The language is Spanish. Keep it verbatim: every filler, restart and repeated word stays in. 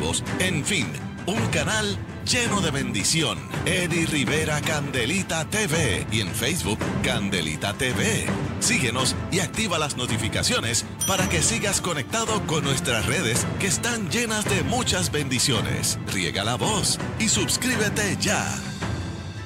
informativos, en fin, un canal lleno de bendición. Eddie Rivera Candelita T V y en Facebook Candelita T V. Síguenos y activa las notificaciones para que sigas conectado con nuestras redes que están llenas de muchas bendiciones. Riega la voz y suscríbete ya.